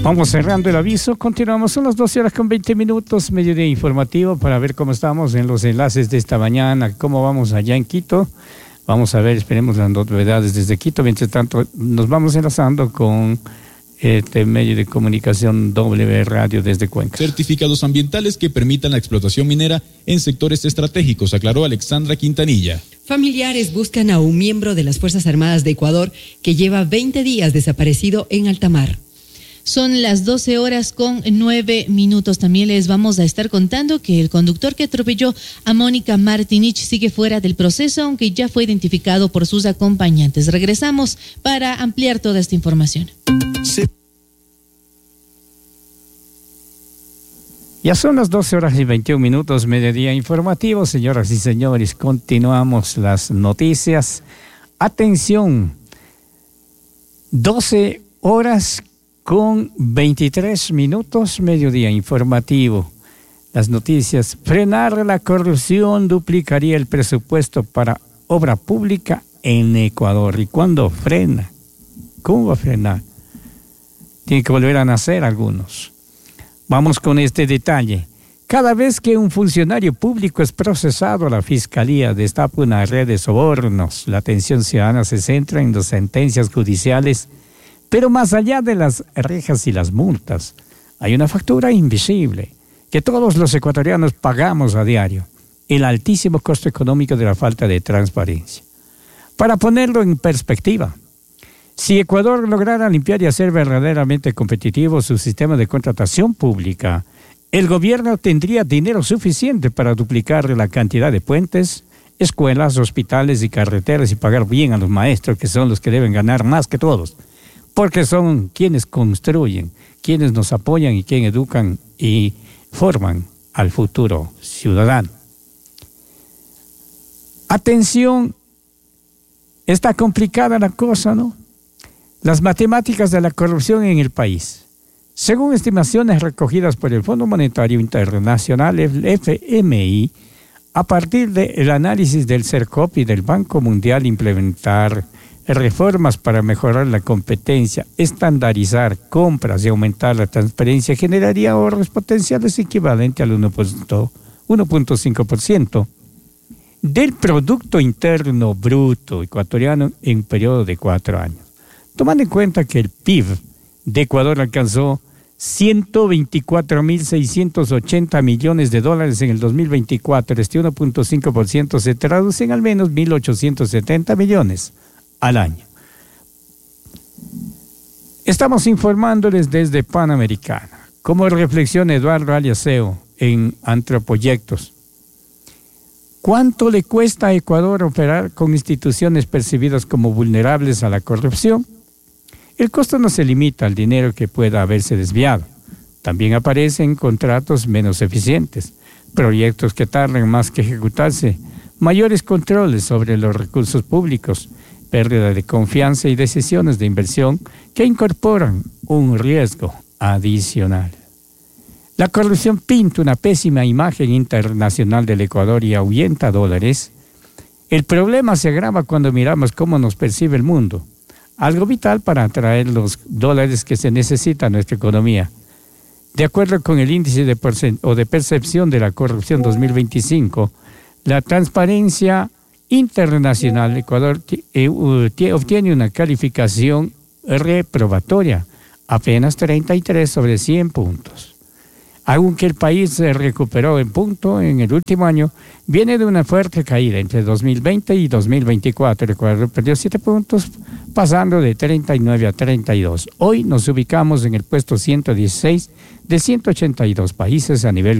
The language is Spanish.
Vamos cerrando el aviso, continuamos, son las 12 horas con 20 minutos, mediodía informativo, para ver cómo estamos en los enlaces de esta mañana, cómo vamos allá en Quito. Vamos a ver, esperemos las novedades desde Quito. Mientras tanto, nos vamos enlazando con este medio de comunicación W Radio desde Cuenca. Certificados ambientales que permitan la explotación minera en sectores estratégicos, aclaró Alexandra Quintanilla. Familiares buscan a un miembro de las Fuerzas Armadas de Ecuador que lleva 20 días desaparecido en alta mar. Son las 12 horas con 9 minutos. También les vamos a estar contando que el conductor que atropelló a Mónica Martinich sigue fuera del proceso, aunque ya fue identificado por sus acompañantes. Regresamos para ampliar toda esta información. Sí. Ya son las 12 horas y 21 minutos, mediodía informativo. Señoras y señores, continuamos las noticias. Atención, 12 horas con 23 minutos, mediodía informativo. Las noticias: frenar la corrupción duplicaría el presupuesto para obra pública en Ecuador. ¿Y cuándo frena? ¿Cómo va a frenar? Tiene que volver a nacer algunos. Vamos con este detalle. Cada vez que un funcionario público es procesado, la Fiscalía destapa una red de sobornos. La atención ciudadana se centra en las sentencias judiciales, pero más allá de las rejas y las multas, hay una factura invisible que todos los ecuatorianos pagamos a diario: el altísimo costo económico de la falta de transparencia. Para ponerlo en perspectiva, si Ecuador lograra limpiar y hacer verdaderamente competitivo su sistema de contratación pública, el gobierno tendría dinero suficiente para duplicar la cantidad de puentes, escuelas, hospitales y carreteras, y pagar bien a los maestros, que son los que deben ganar más que todos, porque son quienes construyen, quienes nos apoyan y quienes educan y forman al futuro ciudadano. Atención, está complicada la cosa, ¿no? Las matemáticas de la corrupción en el país. Según estimaciones recogidas por el Fondo Monetario Internacional, el FMI, a partir del análisis del CERCOP y del Banco Mundial, implementar reformas para mejorar la competencia, estandarizar compras y aumentar la transparencia generaría ahorros potenciales equivalentes al 1.5% del Producto Interno Bruto ecuatoriano en un periodo de 4 años. Tomando en cuenta que el PIB de Ecuador alcanzó 124.680 millones de dólares en el 2024, este 1.5% se traduce en al menos 1.870 millones al año. Estamos informándoles desde Panamericana. Como reflexiona Eduardo Aliaseo en Antroproyectos: ¿cuánto le cuesta a Ecuador operar con instituciones percibidas como vulnerables a la corrupción? El costo no se limita al dinero que pueda haberse desviado. También aparecen contratos menos eficientes, proyectos que tardan más que ejecutarse, mayores controles sobre los recursos públicos, pérdida de confianza y decisiones de inversión que incorporan un riesgo adicional. La corrupción pinta una pésima imagen internacional del Ecuador y ahuyenta dólares. El problema se agrava cuando miramos cómo nos percibe el mundo, algo vital para atraer los dólares que se necesita en nuestra economía. De acuerdo con el índice de percepción de la corrupción 2025, la transparencia internacional, Ecuador obtiene una calificación reprobatoria, apenas 33 sobre 100 puntos. Aunque el país se recuperó en punto en el último año, viene de una fuerte caída entre 2020 y 2024. El Ecuador perdió 7 puntos, pasando de 39 a 32. Hoy nos ubicamos en el puesto 116 de 182 países a nivel